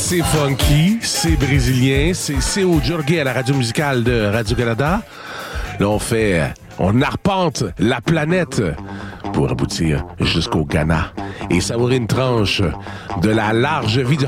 C'est funky, c'est brésilien, c'est au Jorge à la radio musicale de Radio-Canada. Là, on arpente la planète pour aboutir jusqu'au Ghana et savourer une tranche de la large vie de